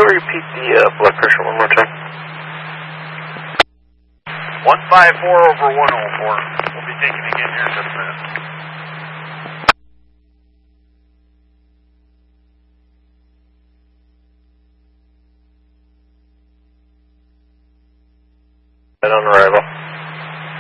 repeat the blood pressure one more time? 154/104. We'll be taking it again here in just a minute. Right on arrival.